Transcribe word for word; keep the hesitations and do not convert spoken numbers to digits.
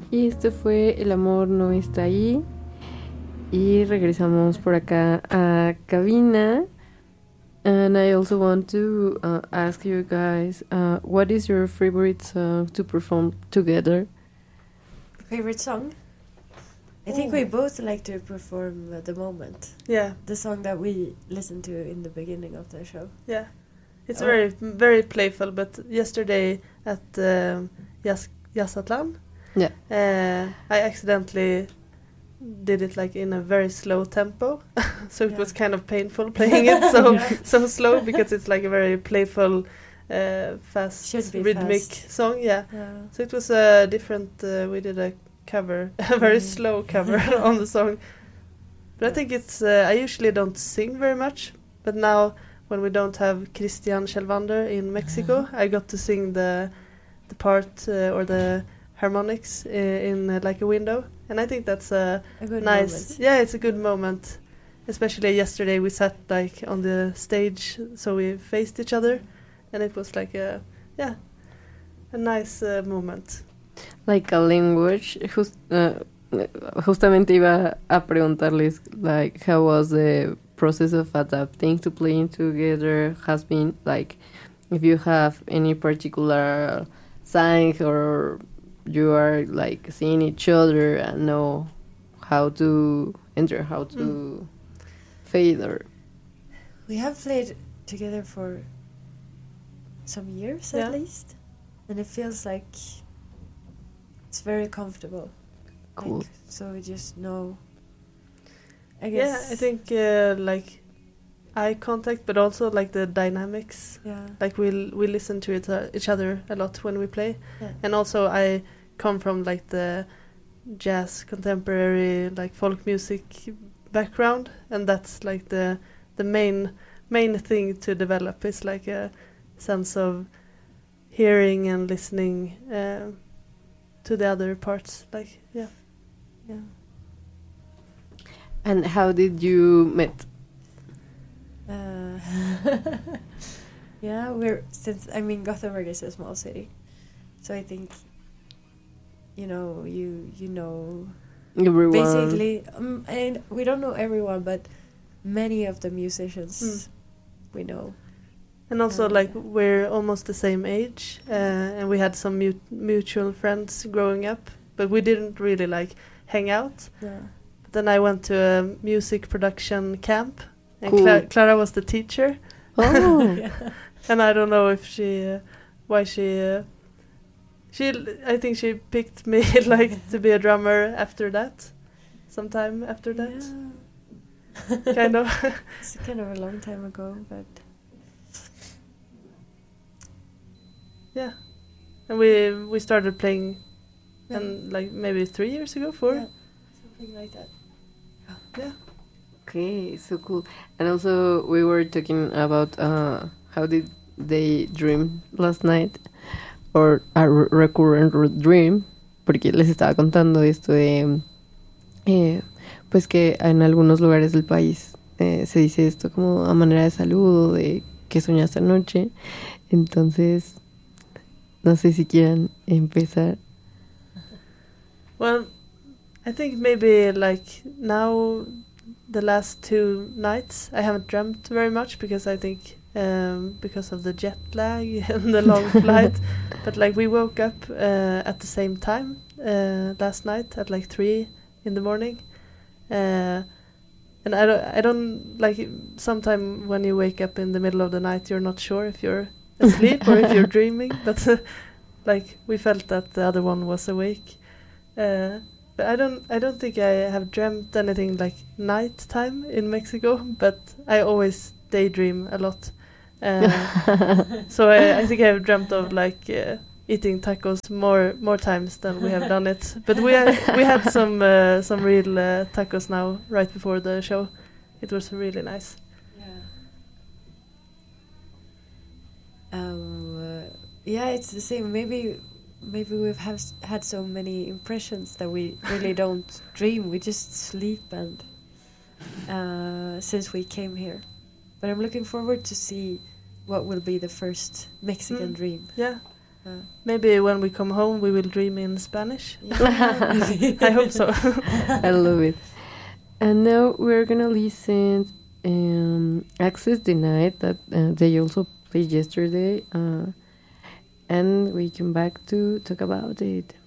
Y esto fue El amor no está ahí. Y regresamos por acá a cabina. And I also want to uh, ask you guys, uh, what is your favorite song to perform together? Favorite song? I think we both like to perform at the moment. Yeah. The song that we listened to in the beginning of the show. Yeah. It's Oh. very very playful, but yesterday at um, Jazz Jazzatlan, Yeah. uh, I accidentally did it like in a very slow tempo, so it Yeah. was kind of painful playing it so so slow, because it's like a very playful, uh, fast, Should be rhythmic fast. song. Yeah. Yeah. So it was a different. Uh, we did a cover, a very Mm. slow cover on the song. But I think it's. Uh, I usually don't sing very much, but now when we don't have Christian Kjellvander in Mexico, I got to sing the the part uh, or the harmonics uh, in uh, Like a Window, and I think that's a A good nice. moment. Yeah, it's a good moment. Especially yesterday, we sat like on the stage, so we faced each other, and it was like a yeah, a nice uh, moment. Like a language. Just, uh, justamente iba a preguntarles, like, how was the process of adapting to playing together has been, like, if you have any particular sign or you are like seeing each other and know how to enter, how to Mm. fade, or We have played together for some years Yeah. at least, and it feels like it's very comfortable. cool. Like, so we just know. I Yeah, guess. I think uh, like eye contact, but also like the dynamics. Yeah. Like we we listen to it, uh, each other a lot when we play, Yeah. and also I come from like the jazz, contemporary, like folk music background, and that's like the the main main thing to develop is like a sense of hearing and listening uh, to the other parts. Like yeah. Yeah. And how did you meet? Uh, yeah, we're since I mean Gothenburg is a small city, so I think you know you you know Everyone. basically, um, and we don't know everyone, but many of the musicians Mm. we know. And also, Uh, like, yeah. we're almost the same age, uh, and we had some mu- mutual friends growing up, but we didn't really, like, hang out. Yeah. But then I went to a music production camp, and Cool. Cla- Clara was the teacher. Oh. Yeah. And I don't know if she, uh, why she, uh, she, I think she picked me, like, to be a drummer after that, sometime after that, Yeah. kind of. It's kind of a long time ago, but Yeah. And we we started playing, Yeah. and like maybe three years ago, four. yeah, something like that. Yeah. Okay, so cool. And also, we were talking about uh, how did they dream last night, or a re- recurrent re- dream, porque les estaba contando esto de, eh, pues que en algunos lugares del país eh, se dice esto como a manera de saludo, de que soñaste anoche. Entonces, no sé si quieran empezar. Well, I think maybe like now, the last two nights I haven't dreamt very much because I think um, because of the jet lag and the long flight. But like we woke up uh, at the same time uh, last night at like three in the morning, uh, and I don't I don't like sometime when you wake up in the middle of the night you're not sure if you're asleep or if you're dreaming. But uh, like we felt that the other one was awake. Uh, but I don't I don't think I have dreamt anything like nighttime in Mexico, but I always daydream a lot. Uh, so I, I think I've dreamt of like uh, eating tacos more more times than we have done it. But we had, we had some uh, some real uh, tacos now right before the show. It was really nice. Yeah. Um. Uh, yeah, it's the same. Maybe, maybe we've have had so many impressions that we really don't dream. We just sleep, and uh, since we came here, but I'm looking forward to see what will be the first Mexican Mm. dream. Yeah, Uh, Maybe when we come home, we will dream in Spanish. yeah. I hope so. I love it. And now we're gonna listen um, Access Denied that uh, they also played yesterday, uh, and we come back to talk about it.